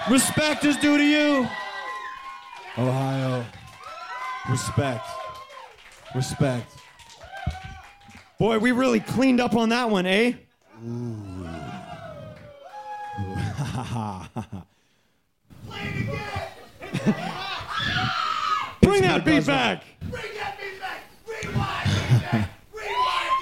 Respect is due to you. Ohio. Respect. Respect. Boy, we really cleaned up on that one, eh? Ooh. Bring that beat back.